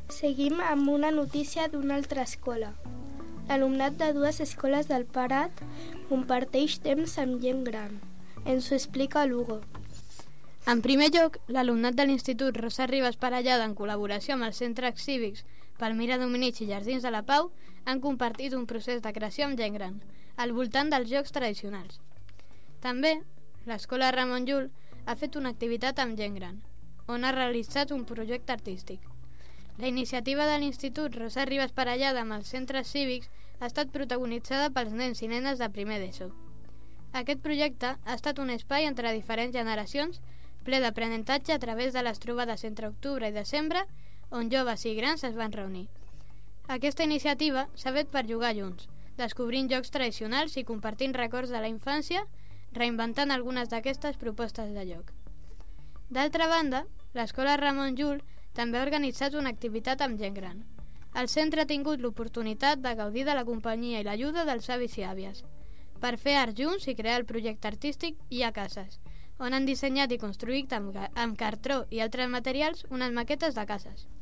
Seguim amb una notícia d'una altra escola. L'alumnat de dues escoles del Prat comparteix temps amb gent gran. Ens ho explica l'Hugo. En primer lloc, l'alumnat de l'Institut Rosa Ribas Parellada, en col·laboració amb els centres cívics Palmira Dominici i Jardins de la Pau, han compartit un procés de creació amb gent gran, al voltant dels jocs tradicionals. També, l'escola Ramon Llull ha fet una activitat amb gent gran, on ha realitzat un projecte artístic. La iniciativa de l'Institut Rosa Ribas Parellada amb els centres cívics ha estat protagonitzada pels nens i nenes de primer d'ESO. Aquest projecte ha estat un espai entre diferents generacions, ple d'aprenentatge a través de les trobades entre octubre i desembre, on joves i grans es van reunir. Aquesta iniciativa s'ha fet per jugar junts, descobrint jocs tradicionals i compartint records de la infància, reinventant algunes d'aquestes propostes de joc. D'altra banda, l'escola Ramon Llull també ha organitzat una activitat amb gent gran. El centre ha tingut l'oportunitat de gaudir de la companyia i l'ajuda dels avis i àvies, per fer art junts i crear el projecte artístic I a Cases, on han dissenyat i construït amb cartró i altres materials unes maquetes de cases.